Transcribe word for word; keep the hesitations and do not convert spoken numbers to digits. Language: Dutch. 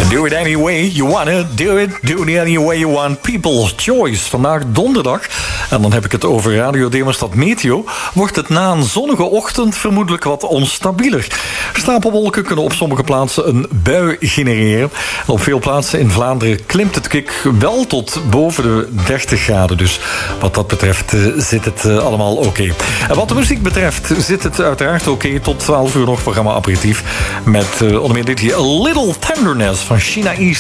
Do it any way you wanna do it. Do it any way you want. People's Choice. Vandaag donderdag. En dan heb ik het over Radio Demerstad Meteo. Wordt het na een zonnige ochtend vermoedelijk wat onstabieler. Stapelwolken kunnen op sommige plaatsen een bui genereren. En op veel plaatsen in Vlaanderen klimt het kwik wel tot boven de dertig graden. Dus wat dat betreft uh, zit het uh, allemaal oké. Okay. En wat de muziek betreft zit het uiteraard oké. Okay. Tot twaalf uur nog programma Aperitief. Met uh, onder meer dit hier A Little Tenderness van China East.